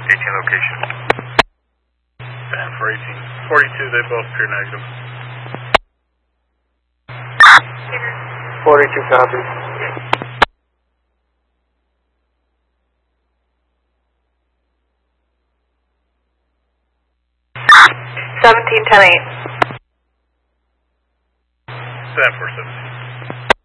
18 location. And for 18. 42, they both appear negative. 42 copies. Seventeen 10-8. Stand for 17.